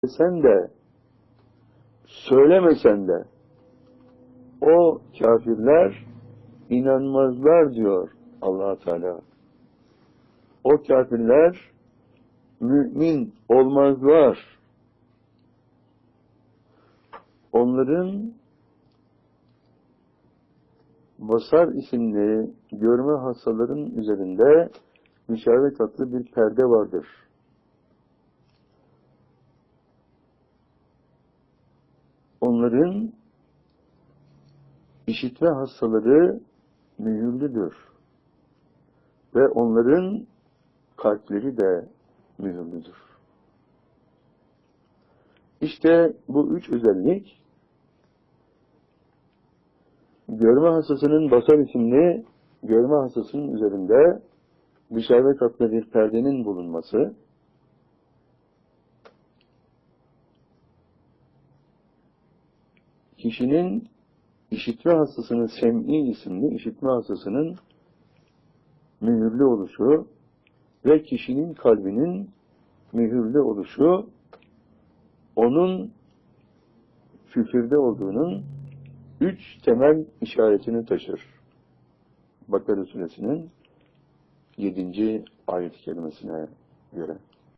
Sen de, söylemesen de o kafirler inanmazlar diyor Allah Teala. O kafirler mümin olmazlar. Onların basar isimli görme hastaların üzerinde işaret adlı bir perde vardır. Onların işitme hastaları mühürlüdür. Ve onların kalpleri de mühürlüdür. İşte bu üç özellik görme hastasının basar isimli görme hastasının üzerinde işaret adlı bir perdenin bulunması, kişinin işitme hastasının sem'i isimli işitme hastasının mühürlü oluşu ve kişinin kalbinin mühürlü oluşu onun küfürde olduğunun üç temel işaretini taşır. Bakara Suresinin 7. ayet-i kerimesine göre.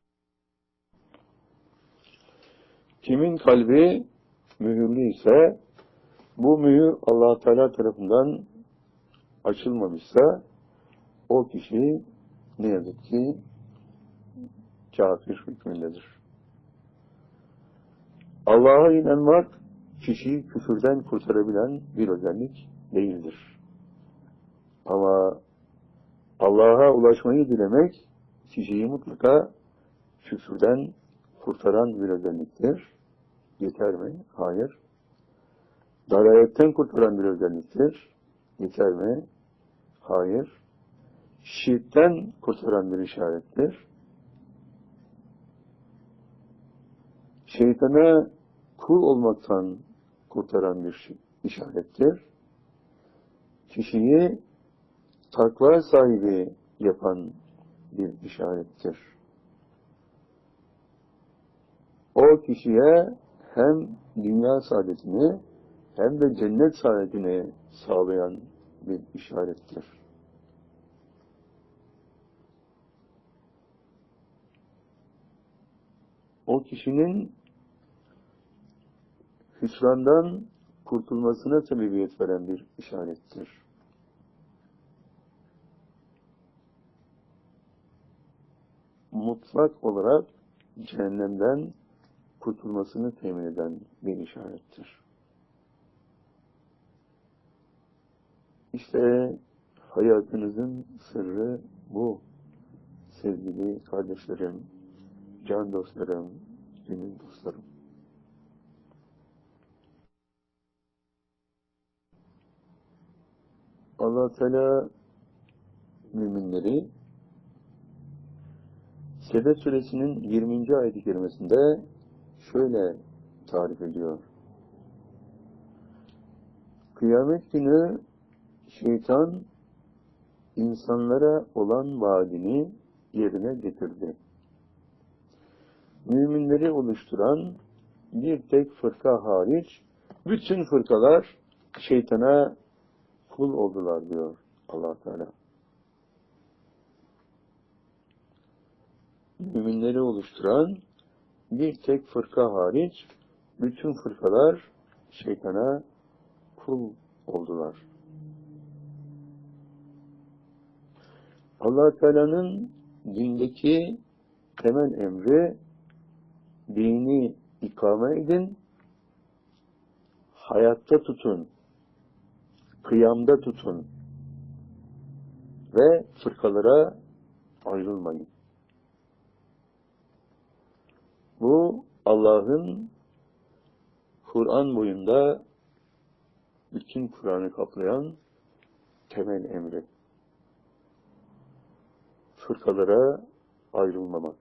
Kimin kalbi mühürlü ise, bu mühür Allah Teala tarafından açılmamışsa, o kişi ne yazık ki kafir hükmündedir. Allah'a inanmak kişiyi küfürden kurtarabilen bir özellik değildir. Ama Allah'a ulaşmayı dilemek kişiyi mutlaka küfürden kurtaran bir özelliktir. Yeter mi? Hayır. Dalayetten kurtaran bir özelliktir. Yeter mi? Hayır. Şirkten kurtaran bir işarettir. Şeytana kul olmaktan kurtaran bir işarettir. Kişiyi takva sahibi yapan bir işarettir. O kişiye hem dünya saadetini hem de cennet saadetini sağlayan bir işarettir. O kişinin hüsrandan kurtulmasına sebebiyet veren bir işarettir. Mutlak olarak cehennemden kurtulmasını temin eden bir işarettir. İşte hayatınızın sırrı bu, sevgili kardeşlerim, can dostlarım, gönül dostlarım. Allah Teala müminleri Sebe Suresinin 20. ayet-i kerimesinde şöyle tarif ediyor. Kıyamet günü şeytan insanlara olan vaadini yerine getirdi. Müminleri oluşturan bir tek fırka hariç bütün fırkalar şeytana kul oldular diyor Allah Teala. Müminleri oluşturan bir tek fırka hariç bütün fırkalar şeytana kul oldular. Allah Teala'nın dindeki temel emri, dini ikame edin, hayatta tutun, kıyamda tutun ve fırkalara ayrılmayın. Bu Allah'ın Kur'an boyunda bütün Kur'an'ı kaplayan temel emri. Fırkalara ayrılmamak.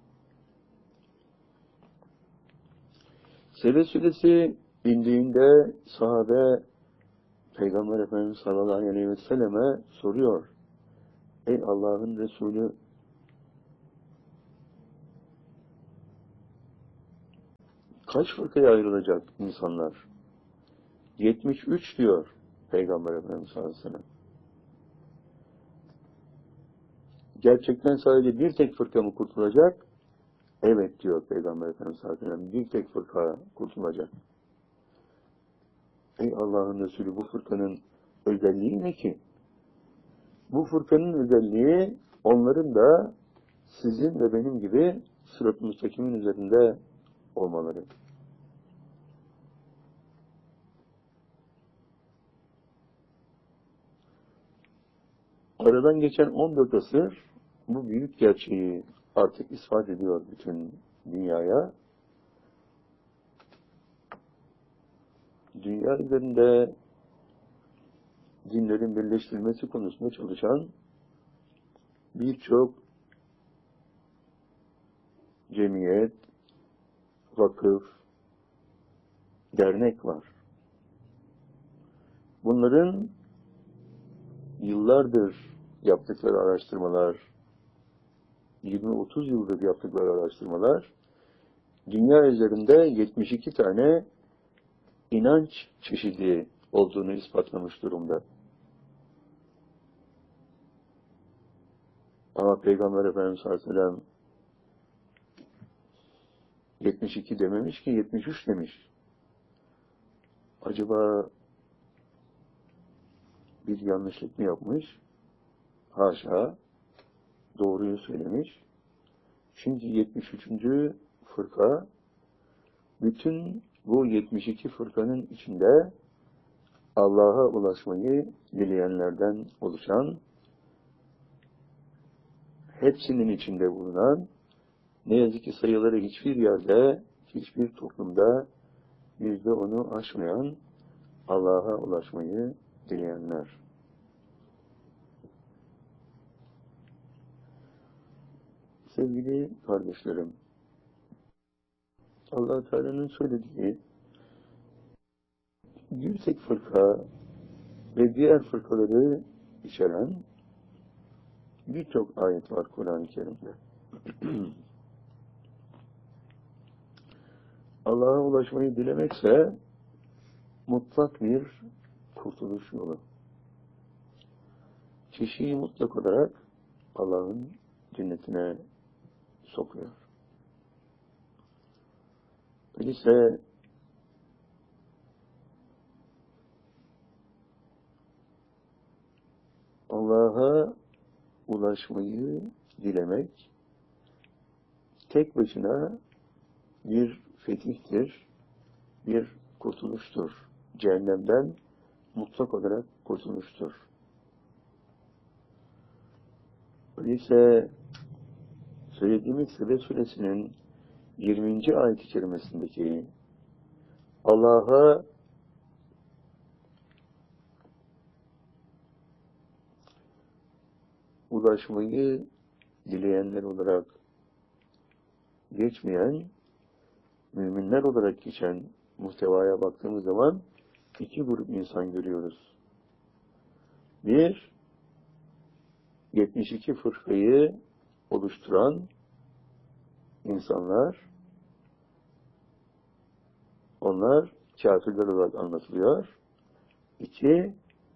Sebe Suresi indiğinde sahabe Peygamber Efendimiz sallallahu aleyhi ve selleme soruyor. Ey Allah'ın Resulü, Kaç fırkaya ayrılacak insanlar? 73 diyor Peygamber Efendimiz sallallahu aleyhi ve sellem. Gerçekten sadece bir tek fırka mı kurtulacak? Evet diyor Peygamber Efendimiz sallallahu aleyhi ve sellem. Bir tek fırka kurtulacak. Ey Allah'ın Resulü, bu fırkanın özelliği ne ki? Bu fırkanın özelliği onların da sizin ve benim gibi sırat-ı müstakimin üzerinde olmaları. Aradan geçen 14 asır bu büyük gerçeği artık ispat ediyor bütün dünyaya. Dünya üzerinde dinlerin birleştirilmesi konusunda çalışan birçok cemiyet, vakıf, dernek var. Bunların yıllardır yaptıkları araştırmalar, 20-30 yıldır yaptıkları araştırmalar, dünya üzerinde 72 tane inanç çeşidi olduğunu ispatlamış durumda. Ama Peygamber Efendimiz sallallahu aleyhi ve sellem 72 dememiş ki 73 demiş. Acaba bir yanlışlık mı yapmış? Haşa, doğruyu söylemiş. Çünkü 73. fırka, bütün bu 72 fırkanın içinde Allah'a ulaşmayı dileyenlerden oluşan, hepsinin içinde bulunan, ne yazık ki sayıları hiçbir yerde, hiçbir toplumda %10'u aşmayan Allah'a ulaşmayı dileyenler. Sevgili kardeşlerim, Allah Teala'nın söylediği bir tek fırka ve diğer fırkaları içeren birçok ayet var Kur'an-ı Kerim'de. Allah'a ulaşmayı dilemekse mutlak bir kurtuluş yolu. Kişiyi mutlak olarak Allah'ın cennetine sokuyor. Öyleyse Allah'a ulaşmayı dilemek tek başına bir fetihtir, bir kurtuluştur. Cehennemden mutlak olarak kurtuluştur. Öyleyse söylediğimiz Sebe Suresinin 20. ayet-i kerimesindeki Allah'a ulaşmayı dileyenler olarak geçmeyen, müminler olarak geçen muhtevaya baktığımız zaman iki grup insan görüyoruz. Bir, 72 fırkayı oluşturan insanlar, onlar kafirler olarak anlatılıyor. İki,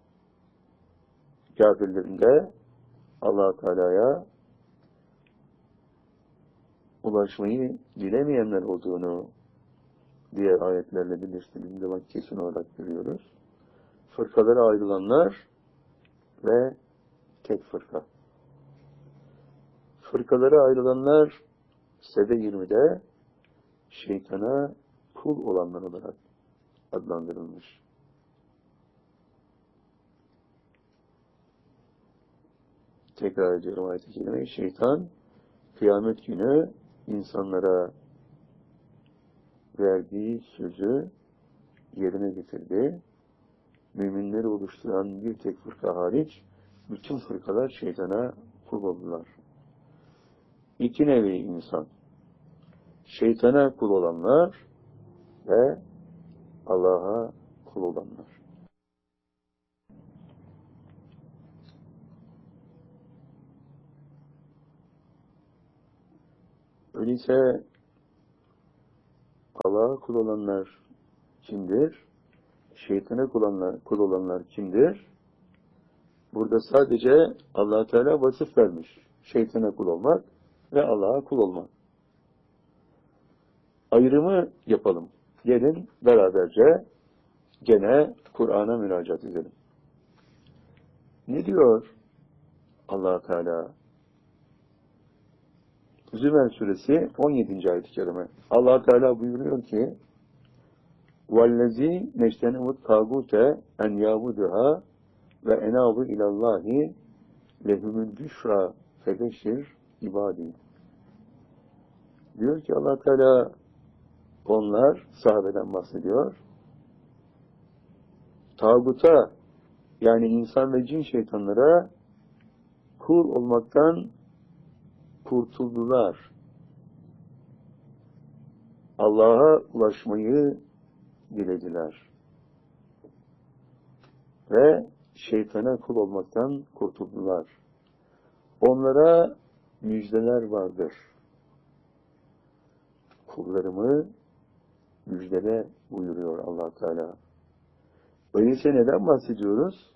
kafirlerin de Allah-u Teala'ya ulaşmayı dilemeyenler olduğunu diğer ayetlerle birleştirildiğinde zaman kesin olarak görüyoruz. Fırkalara ayrılanlar ve tek fırka. Fırkalara ayrılanlar Sebe 20'de şeytana kul olanlar olarak adlandırılmış. Tekrar ediyorum ayet-i kerimeyi. Şeytan kıyamet günü insanlara verdiği sözü yerine getirdi. Müminleri oluşturan bir tek fırka hariç bütün fırkalar şeytana kul oldular. İki nevi insan. Şeytana kul olanlar ve Allah'a kul olanlar. Öyleyse Allah'a kul olanlar kimdir? Şeytana kul olanlar kimdir? Burada sadece Allah Teala vasıf vermiş. Şeytana kul olmak ve Allah'a kul olmak. Ayrımı yapalım. Gelin beraberce gene Kur'an'a müracaat edelim. Ne diyor Allah Teala? Zümer suresi 17. ayet-i kerime. Allah Teala buyuruyor ki: "Vellezî neştenevut tâgûte en yâbuduhâ ve enâbu ilallâhi lehumul büşrâ febeşşir ibâdî." Diyor ki Allah Teala, onlar, sahabeden bahsediyor, tağuta, yani insan ve cin şeytanlara kul olmaktan kurtuldular. Allah'a ulaşmayı dilediler. Ve şeytana kul olmaktan kurtuldular. Onlara müjdeler vardır. Kullarımı müjdele buyuruyor Allah Teala. Öyleyse neden bahsediyoruz?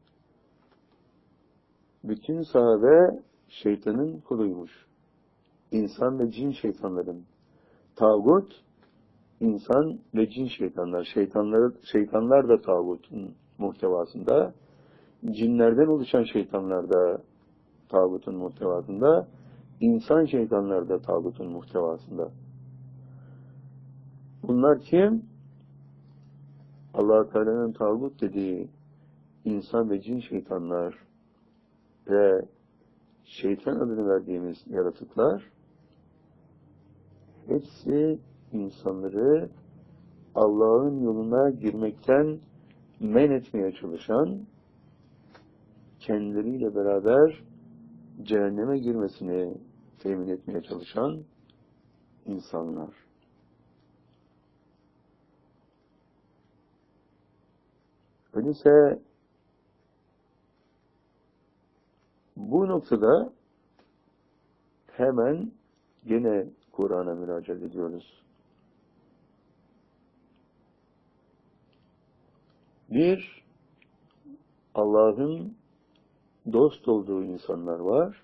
Bütün sahabe şeytanın kuluymuş. İnsan ve cin şeytanların. Tağut, insan ve cin şeytanlar. Şeytanlar da tağutun muhtevasında. Cinlerden oluşan şeytanlar da tağutun muhtevasında. İnsan şeytanlar da tağutun muhtevasında. Bunlar kim? Allah Teala'nın tağut dediği insan ve cin şeytanlar ve şeytan adını verdiğimiz yaratıklar, hepsi insanları Allah'ın yoluna girmekten men etmeye çalışan, kendileriyle beraber cehenneme girmesini temin etmeye çalışan insanlar. Öyleyse bu noktada hemen gene Kur'an'a müracaat ediyoruz. Bir, Allah'ın dost olduğu insanlar var.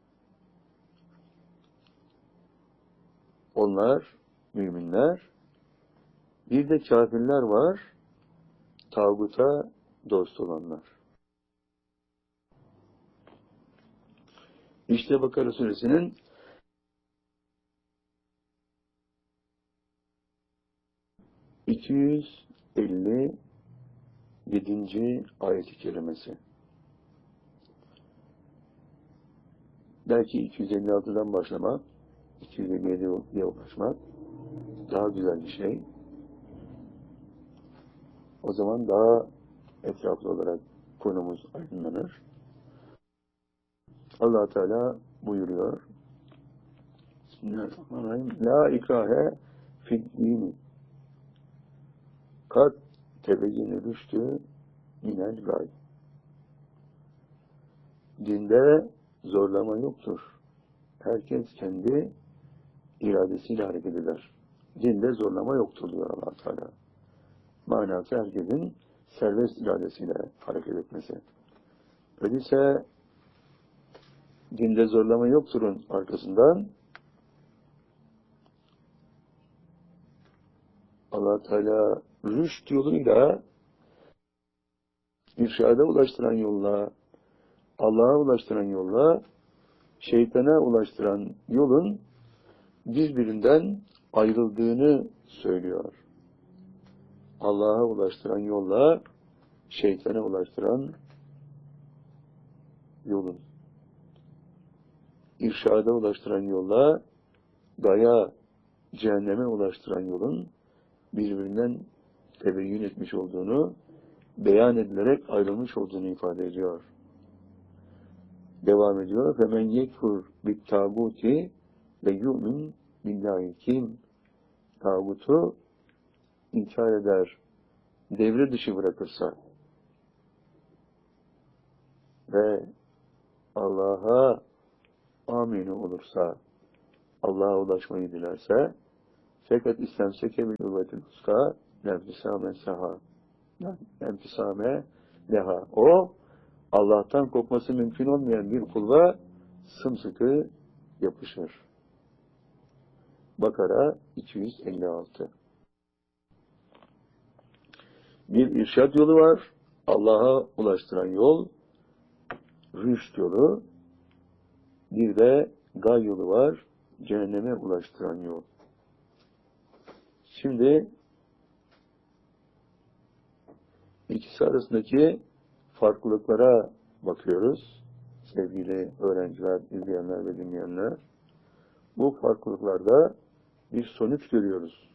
Onlar müminler. Bir de kafirler var. Tağuta dost olanlar. İşte Bakara suresinin 257. ayet-i kerimesi. Belki 256'dan başlamak, 257'ye ulaşmak daha güzel bir şey. O zaman daha etraflı olarak konumuz aydınlanır. Allah Teala buyuruyor: Bismillahirrahmanirrahim. La ikrahe fid dini. Kad tebeyyene rüştü minel gay. Dinde zorlama yoktur. Herkes kendi iradesiyle hareket eder. Dinde zorlama yoktur diyor Allah Teala. Manası herkesin serbest iradesiyle hareket etmesi. Öyleyse dinde zorlama yokturun arkasından Allah Teala rüşt yoluyla, irşada ulaştıran yolla, Allah'a ulaştıran yolla, şeytana ulaştıran yolun birbirinden ayrıldığını söylüyor. Allah'a ulaştıran yolla, şeytana ulaştıran yolun, irşada ulaştıran yolla, gaya, cehenneme ulaştıran yolun birbirinden tebeyyün etmiş olduğunu, beyan edilerek ayrılmış olduğunu ifade ediyor. Devam ediyor. فَمَنْ يَكْفُرْ بِالْتَابُوتِ وَيُؤْمِنْ بِاللّٰهِ. Kim tağutu inkar eder, devre dışı bırakırsa ve Allah'a amin olursa, Allah'a ulaşmayı dilerse, Fakat istemseke bil uvvetil uska lenfisame leha. O Allah'tan kopması mümkün olmayan bir kulva sımsıkı yapışır. Bakara 256. Bir irşad yolu var. Allah'a ulaştıran yol, rüşt yolu. Bir de gay yolu var. Cehenneme ulaştıran yol. Şimdi ikisi arasındaki farklılıklara bakıyoruz. Sevgili öğrenciler, izleyenler ve dinleyenler. Bu farklılıklarda bir sonuç görüyoruz.